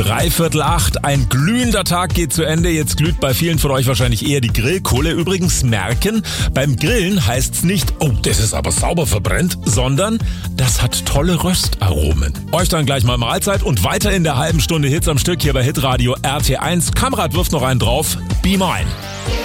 7:45. Ein glühender Tag geht zu Ende. Jetzt glüht bei vielen von euch wahrscheinlich eher die Grillkohle. Übrigens merken, beim Grillen heißt's nicht, oh, das ist aber sauber verbrennt, sondern das hat tolle Röstaromen. Euch dann gleich mal Mahlzeit und weiter in der halben Stunde Hits am Stück hier bei Hitradio RT1. Kamrat wirft noch einen drauf. Be mine.